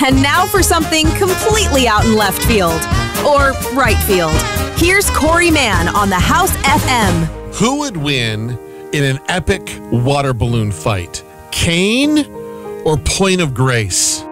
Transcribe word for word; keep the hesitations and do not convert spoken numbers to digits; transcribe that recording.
And now for something completely out in left field. Or right field. Here's Corey Mann on the House F M. Who would win in an epic water balloon fight? Kane or Point of Grace?